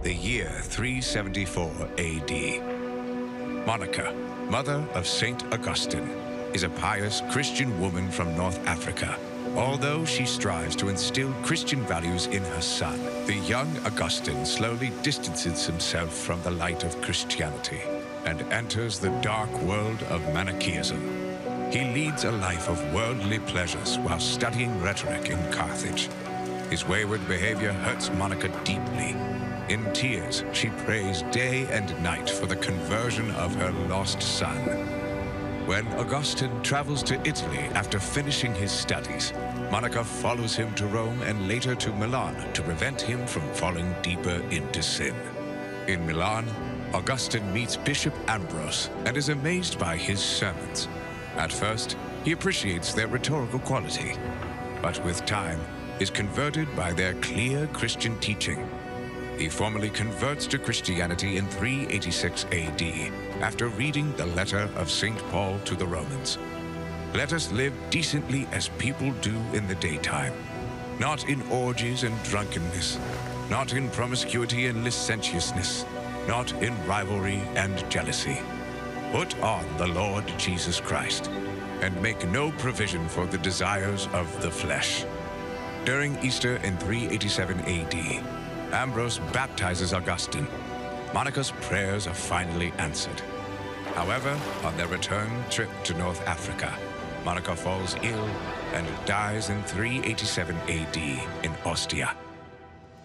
The year 374 AD. Monica, mother of Saint Augustine, is a pious Christian woman from North Africa. Although she strives to instill Christian values in her son, the young Augustine slowly distances himself from the light of Christianity and enters the dark world of Manichaeism. He leads a life of worldly pleasures while studying rhetoric in Carthage. His wayward behavior hurts Monica deeply. In tears, she prays day and night for the conversion of her lost son. When Augustine travels to Italy after finishing his studies, Monica follows him to Rome and later to Milan to prevent him from falling deeper into sin. In Milan, Augustine meets Bishop Ambrose and is amazed by his sermons. At first, he appreciates their rhetorical quality, but with time, is converted by their clear Christian teaching. He formally converts to Christianity in 386 AD after reading the letter of St. Paul to the Romans. Let us live decently as people do in the daytime, not in orgies and drunkenness, not in promiscuity and licentiousness, not in rivalry and jealousy. Put on the Lord Jesus Christ and make no provision for the desires of the flesh. During Easter in 387 AD, Ambrose baptizes Augustine. Monica's prayers are finally answered. However, on their return trip to North Africa, Monica falls ill and dies in 387 AD in Ostia.